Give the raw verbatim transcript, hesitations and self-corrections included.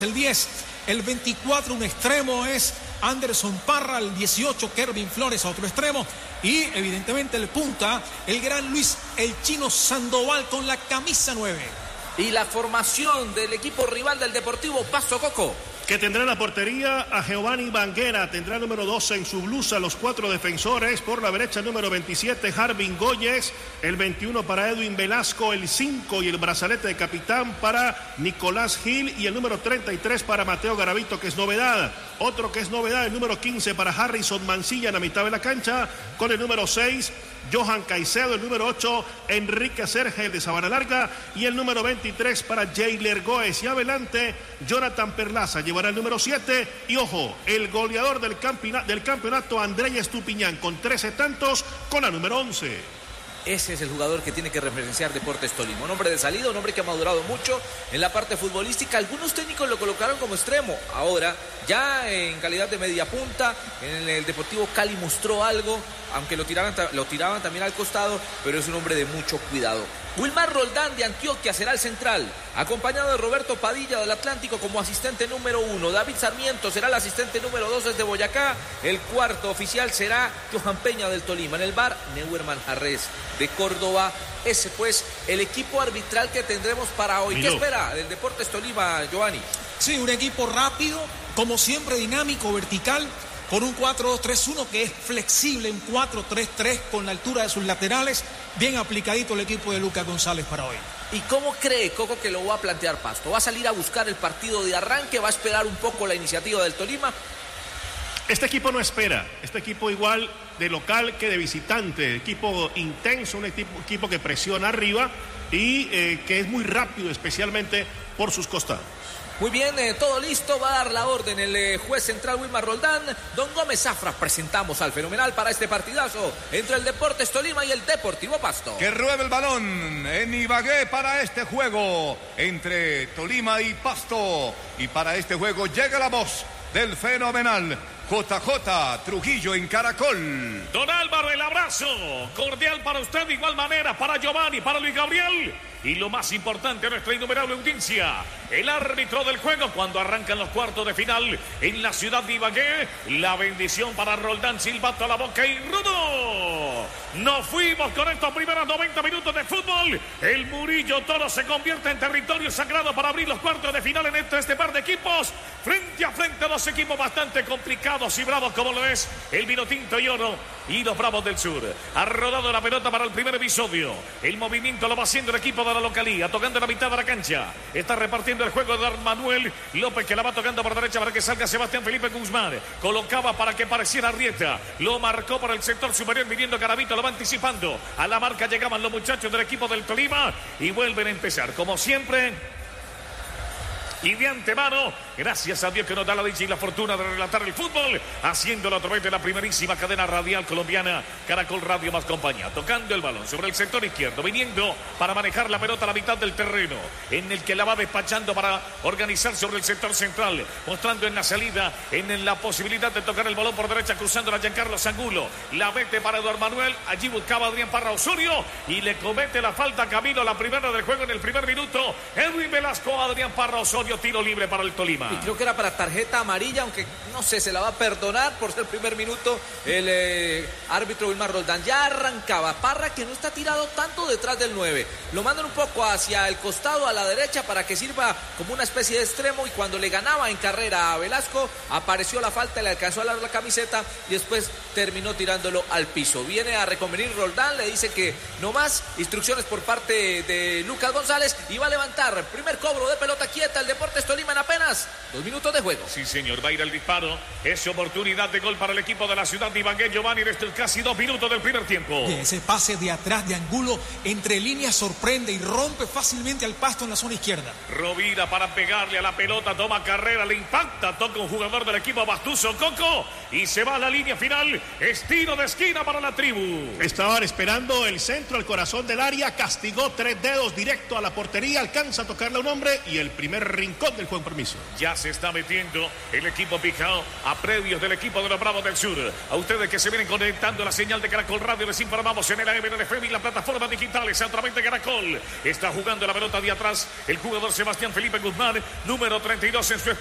El diez, el veinticuatro, un extremo es Anderson Parra, el dieciocho, Kervin Flores a otro extremo, y evidentemente el punta, el gran Luis El Chino Sandoval con la camisa nueve. Y la formación del equipo rival del Deportivo Pasto, Coco. Que tendrá en la portería a Giovanni Banguera, tendrá el número doce en su blusa, los cuatro defensores, por la derecha el número veintisiete, Harvin Góyez, el veintiuno para Edwin Velasco, el cinco y el brazalete de capitán para Nicolás Gil y el número treinta y tres para Mateo Garavito, que es novedad. Otro que es novedad, el número quince para Harrison Mancilla en la mitad de la cancha, con el número seis, Johan Caicedo, el número ocho, Enrique Serge de Sabana Larga y el número veintitrés para Jailer Goes. Y adelante, Jonathan Perlaza llevará el número siete y ojo, el goleador del, campeonato, del campeonato Andrés Estupiñán con trece tantos con la número once. Ese es el jugador que tiene que referenciar Deportes Tolima. Un hombre de salida, un hombre que ha madurado mucho en la parte futbolística. Algunos técnicos lo colocaron como extremo. Ahora, ya en calidad de media punta, en el Deportivo Cali mostró algo, aunque lo tiraban, lo tiraban también al costado, pero es un hombre de mucho cuidado. Wilmar Roldán de Antioquia será el central, acompañado de Roberto Padilla del Atlántico como asistente número uno. David Sarmiento será el asistente número dos desde Boyacá. El cuarto oficial será Johan Peña del Tolima. En el bar, Neuerman Jarrés de Córdoba. Ese pues el equipo arbitral que tendremos para hoy. Milo. ¿Qué espera del Deportes Tolima, Giovanni? Sí, un equipo rápido, como siempre dinámico, vertical, con un cuatro dos tres uno que es flexible, un cuatro tres tres con la altura de sus laterales. Bien aplicadito el equipo de Lucas González para hoy. ¿Y cómo cree Coco que lo va a plantear Pasto? ¿Va a salir a buscar el partido de arranque? ¿Va a esperar un poco la iniciativa del Tolima? Este equipo no espera, este equipo igual de local que de visitante, equipo intenso, un equipo, equipo que presiona arriba y eh, que es muy rápido, especialmente por sus costados. Muy bien, eh, todo listo, va a dar la orden el eh, juez central Wilmar Roldán. Don Gómez Zafra, presentamos al fenomenal para este partidazo entre el Deportes Tolima y el Deportivo Pasto. Que ruede el balón en Ibagué para este juego entre Tolima y Pasto. Y para este juego llega la voz del fenomenal J J Trujillo en Caracol. Don Álvaro, el abrazo cordial para usted, de igual manera para Giovanni, para Luis Gabriel. Y lo más importante, nuestra innumerable audiencia, el árbitro del juego cuando arrancan los cuartos de final en la ciudad de Ibagué. La bendición para Roldán, silbato a la boca y rudo. Nos fuimos con estos primeros noventa minutos de fútbol. El Murillo Toro se convierte en territorio sagrado para abrir los cuartos de final en este, este par de equipos. Frente a frente a dos equipos bastante complicados y bravos como lo es el Vinotinto y Oro y los Bravos del Sur. Ha rodado la pelota para el primer episodio. El movimiento lo va haciendo el equipo de la localía, tocando la mitad de la cancha. Está repartiendo el juego de Manuel López, que la va tocando por derecha para que salga Sebastián Felipe Guzmán. Colocaba para que pareciera Arrieta. Lo marcó para el sector superior, viniendo Garavito, lo va anticipando. A la marca llegaban los muchachos del equipo del Tolima y vuelven a empezar, como siempre. Y de antemano, gracias a Dios que nos da la dicha y la fortuna de relatar el fútbol, haciéndolo a través de la primerísima cadena radial colombiana, Caracol Radio más compañía. Tocando el balón sobre el sector izquierdo, viniendo para manejar la pelota a la mitad del terreno, en el que la va despachando para organizar sobre el sector central, mostrando en la salida, en la posibilidad de tocar el balón por derecha, cruzando a Giancarlo Angulo. La mete para Eduardo Manuel, allí buscaba Adrián Parra Osorio y le comete la falta a Camilo, la primera del juego en el primer minuto. Edwin Velasco, Adrián Parra Osorio. Tiro libre para el Tolima. Y creo que era para tarjeta amarilla, aunque no sé, se la va a perdonar por ser el primer minuto el eh, árbitro Wilmar Roldán. Ya arrancaba Parra, que no está tirado tanto detrás del nueve. Lo mandan un poco hacia el costado, a la derecha, para que sirva como una especie de extremo. Y cuando le ganaba en carrera a Velasco, apareció la falta, le alcanzó a dar la camiseta y después terminó tirándolo al piso. Viene a reconvenir Roldán, le dice que no más, instrucciones por parte de Lucas González y va a levantar primer cobro de pelota quieta el Deportes Tolima en apenas dos minutos de juego. Sí, señor, va a ir el disparo. Es oportunidad de gol para el equipo de la ciudad de Ibagué, Giovanni, en estos casi dos minutos del primer tiempo. Y ese pase de atrás de Angulo entre líneas sorprende y rompe fácilmente al Pasto en la zona izquierda. Rovira para pegarle a la pelota, toma carrera, le impacta, toca un jugador del equipo Bastuso, Coco, y se va a la línea final. Estilo de esquina para la tribu. Estaban esperando el centro al corazón del área, castigó tres dedos directo a la portería, alcanza a tocarle a un hombre y el primer rincón del juego, permiso. Ya se está metiendo el equipo Pijao a previos del equipo de los Bravos del Sur. A ustedes que se vienen conectando a la señal de Caracol Radio, les informamos en el A M de F M y las plataformas digitales a través de Caracol. Está jugando la pelota de atrás el jugador Sebastián Felipe Guzmán, número treinta y dos en su